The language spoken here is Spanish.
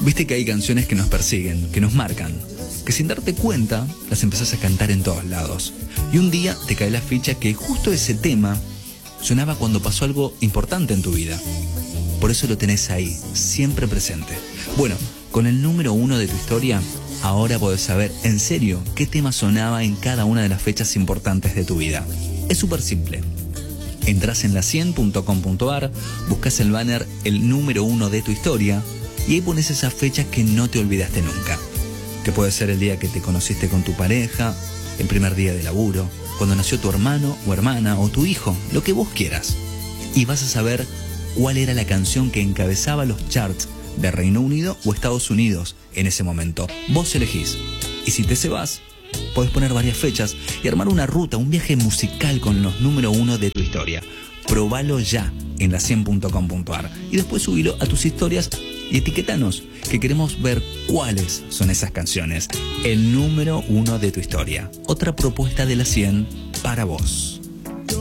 Viste que hay canciones que nos persiguen, que nos marcan, que sin darte cuenta las empezás a cantar en todos lados. Y un día te cae la ficha que justo ese tema sonaba cuando pasó algo importante en tu vida. Por eso lo tenés ahí, siempre presente. Bueno, con el número 1 de tu historia, ahora podés saber en serio qué tema sonaba en cada una de las fechas importantes de tu vida. Es súper simple. Entrás en la100.com.ar, buscas el banner el número 1 de tu historia y ahí pones esas fechas que no te olvidaste nunca. Que puede ser el día que te conociste con tu pareja, el primer día de laburo, cuando nació tu hermano o hermana o tu hijo, lo que vos quieras. Y vas a saber cuál era la canción que encabezaba los charts de Reino Unido o Estados Unidos en ese momento. Vos elegís. Y si te cebás, podés poner varias fechas y armar una ruta, un viaje musical con los número 1 de tu historia. Probalo ya en la100.com.ar y después subilo a tus historias y etiquetanos, que queremos ver cuáles son esas canciones. El número 1 de tu historia. Otra propuesta de la 100 para vos.